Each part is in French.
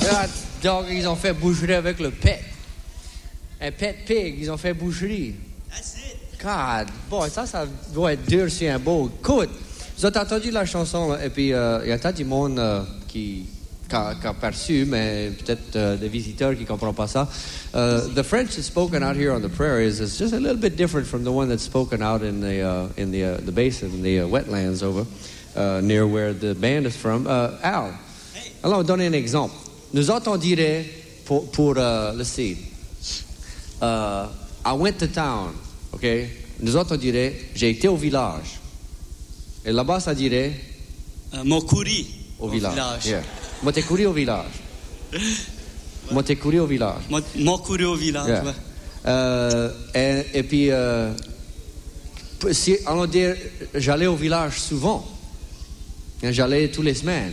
Donc, ils ont fait boucherie avec le pet. Un pet pig, ils ont fait boucherie. That's it. God, boy, ça doit être dur sur un beau. Écoute, vous avez entendu la chanson, là, et puis il y a tant du monde qui a perçu, mais peut-être des visiteurs qui ne comprennent pas ça. The French that's spoken out here on the prairies is just a little bit different from the one that's spoken out in the basin, in the wetlands over near where the band is from. Al, allons donner un exemple. Nous autres, on dirait pour le seed. I went to town, OK? Nous autres, on dirait, j'ai été au village. Et là-bas, ça dirait... Mon courri au village. Yeah. Moi, t'es couru au village. Moi, t'es couru au village. Mon courri au village, yeah. Et puis, si, allons dire, j'allais au village souvent. J'allais tous les semaines.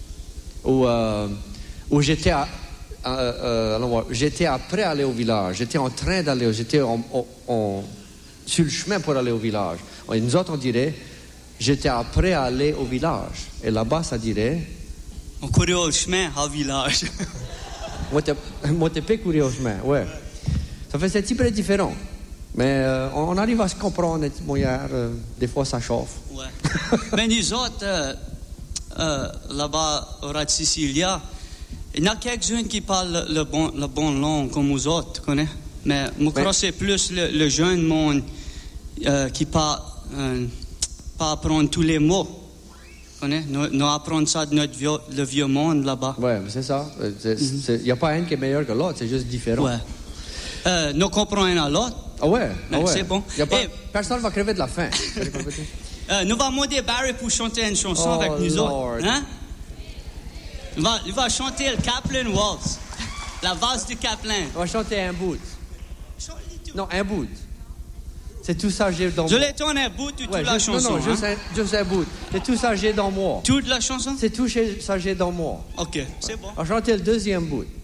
Ou j'étais j'étais après aller au village. J'étais en train d'aller. J'étais sur le chemin pour aller au village. Et nous autres, on dirait, j'étais après aller au village. Et là-bas, ça dirait... On courait au chemin au village. Moi, t'es pas couru au chemin, ouais. Ça fait un petit peu différent. Mais on arrive à se comprendre, des fois, ça chauffe. Ouais. Mais nous autres, là-bas, au Rat Sicilia, il y en a quelques-uns qui parlent le bon langue comme nous autres, tu connais? Mais moi, c'est plus le jeune monde qui pas apprendre tous les mots. Tu connais? Nous apprenons ça de le vieux monde là-bas. Oui, c'est ça. Il n'y a pas un qui est meilleur que l'autre, c'est juste différent. Ouais. Nous comprenons l'autre. Ah ouais? C'est bon. Personne ne va crever de la faim. Nous allons demander à Barry pour chanter une chanson avec nous autres. Hein? Il va chanter le Kaplan Waltz. La valse du Kaplan. On va chanter un bout. Non, un bout. C'est tout ça j'ai dans moi. Je l'ai tourné un bout de toute la chanson. Non, juste un bout. C'est tout ça j'ai dans moi. Toute la chanson? C'est tout ça j'ai dans moi. OK, c'est bon. On va chanter le deuxième bout.